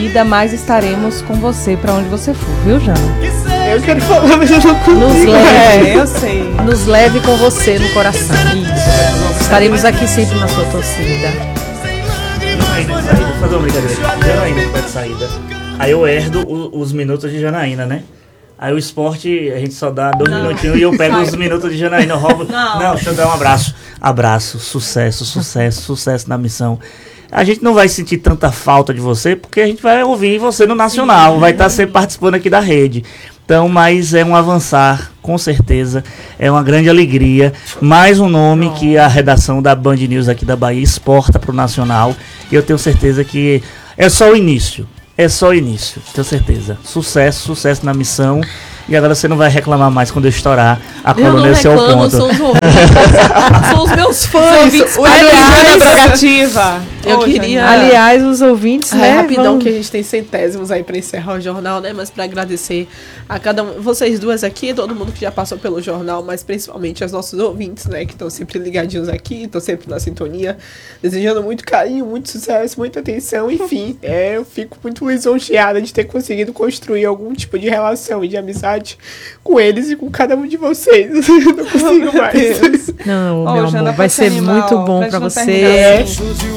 vida, mais estaremos com você pra onde você for, viu, Jana? Eu quero falar, mas eu não consigo. Eu sei. Nos leve com você no coração. Isso. Estaremos aqui sempre na sua torcida. Vou fazer uma brincadeira aqui. Janaína que tá de saída. Aí eu herdo os minutos de Janaína, né? Aí o esporte, a gente só dá 2 minutinhos e eu pego os minutos de Janaína, eu roubo. Não, deixa eu dar um abraço. Abraço, sucesso na missão. A gente não vai sentir tanta falta de você, porque a gente vai ouvir você no Nacional, vai estar sempre participando aqui da rede. Então, mas é um avançar, com certeza, é uma grande alegria. Mais um nome que a redação da Band News aqui da Bahia exporta para o Nacional. E eu tenho certeza que é só o início. É só o início, tenho certeza. Sucesso na missão. E agora você não vai reclamar mais quando eu estourar a coluna Esse é o Ponto. São os ouvintes. São os meus fãs. Eu queria... Aliás, os ouvintes, né? Rapidão, que a gente tem centésimos aí pra encerrar o jornal, né? Mas pra agradecer a cada um, vocês duas aqui, todo mundo que já passou pelo jornal, mas principalmente aos nossos ouvintes, né? Que estão sempre ligadinhos aqui, estão sempre na sintonia, desejando muito carinho, muito sucesso, muita atenção, enfim. Eu fico muito lisonjeada de ter conseguido construir algum tipo de relação e de amizade com eles e com cada um de vocês. Não consigo mais. Não, meu amor, vai ser muito bom pra você.